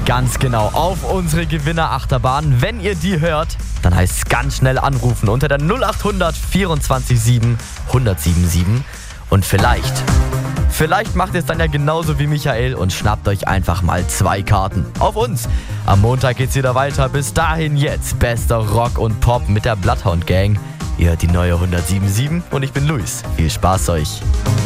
Ganz genau, auf unsere Gewinnerachterbahn. Wenn ihr die hört, dann heißt es ganz schnell anrufen unter der 0800 24 7 1077. Und vielleicht macht ihr es dann ja genauso wie Michael und schnappt euch einfach mal 2 Karten. Auf uns! Am Montag geht's wieder weiter. Bis dahin jetzt bester Rock und Pop mit der Bloodhound Gang. Ihr hört die neue 1077 und ich bin Luis. Viel Spaß euch!